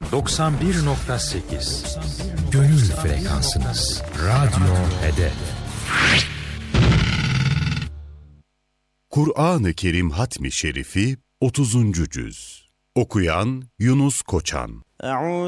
91.8 Gönül frekansınız. Radyo Hedef. Kur'an-ı Kerim Hatmi Şerifi 30. Cüz. Okuyan Yunus Koçan.